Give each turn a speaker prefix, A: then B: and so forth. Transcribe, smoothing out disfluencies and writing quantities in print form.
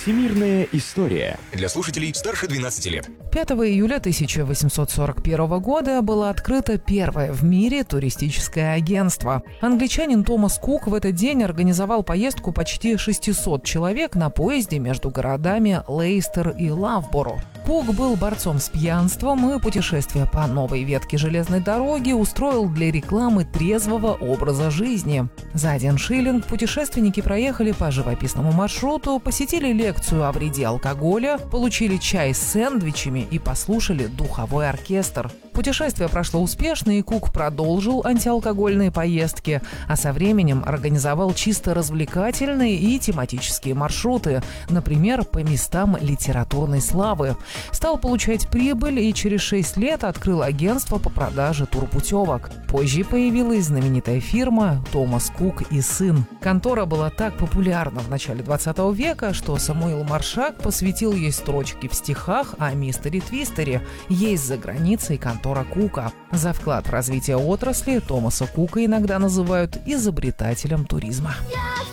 A: Всемирная история.
B: Для слушателей старше 12 лет.
C: 5 июля 1841 года было открыто первое в мире туристическое агентство. Англичанин Томас Кук в этот день организовал поездку почти 600 человек на поезде между городами Лейстер и Лавборо. Кук был борцом с пьянством и путешествие по новой ветке железной дороги устроил для рекламы трезвого образа жизни. За 1 шиллинг путешественники проехали по живописному маршруту, посетили лекцию о вреде алкоголя, получили чай с сэндвичами и послушали духовой оркестр. Путешествие прошло успешно, и Кук продолжил антиалкогольные поездки, а со временем организовал чисто развлекательные и тематические маршруты, например, по местам литературной славы. Стал получать прибыль и через 6 лет открыл агентство по продаже турпутевок. Позже появилась знаменитая фирма «Томас Кук и сын». Контора была так популярна в начале 20 века, что Самуил Маршак посвятил ей строчки в стихах о мистере Твистере. Есть за границей контора Кука. За вклад в развитие отрасли Томаса Кука иногда называют изобретателем туризма.